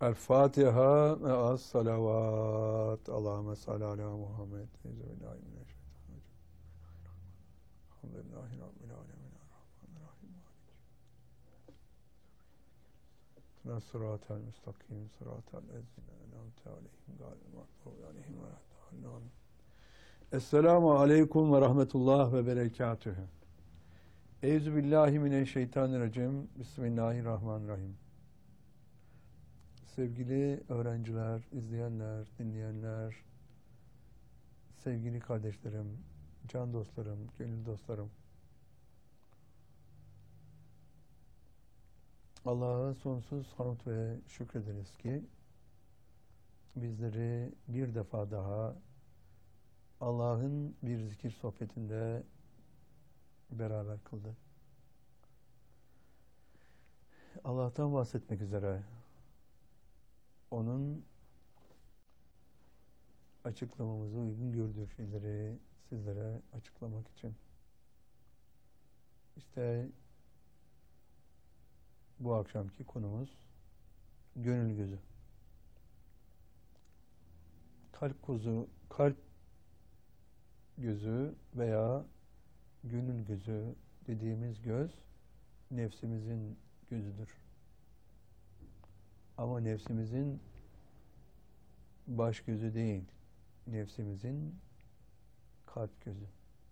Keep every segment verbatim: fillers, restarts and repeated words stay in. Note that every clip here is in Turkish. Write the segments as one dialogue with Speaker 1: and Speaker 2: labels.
Speaker 1: El Fatiha ve as salavat. Allahümme salli ala Muhammed. Euzubillahimineşşeytanirracim. Elhamdülillahi Rabbil alemin. Errahmanirrahim. Sıratel müstakim. Sıratel ezzine. En'amte aleyhim. Gâlil mağdubi aleyhim ve leddâllîn. Esselamu aleyküm ve rahmetullah ve berekatühü. Euzubillahimineşşeytanirracim. Bismillahirrahmanirrahim. Sevgili öğrenciler, izleyenler, dinleyenler, sevgili kardeşlerim, can dostlarım, gönül dostlarım. Allah'a sonsuz hamd ve şükrederiz ki bizleri bir defa daha Allah'ın bir zikir sohbetinde beraber kıldı. Allah'tan bahsetmek üzere onun açıklamamızı uygun gördüğü şeyleri sizlere açıklamak için. İşte bu akşamki konumuz gönül gözü. Kalp gözü, kalp gözü veya gönül gözü dediğimiz göz nefsimizin gözüdür. Ama nefsimizin baş gözü değil, nefsimizin kalp gözü.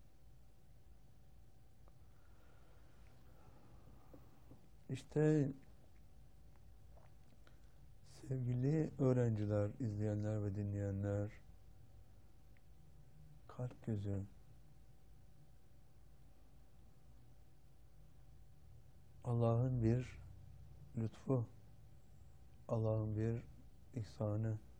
Speaker 1: İşte sevgili öğrenciler, izleyenler ve dinleyenler, kalp gözü Allah'ın bir lütfu, Allah'ın bir ihsanı.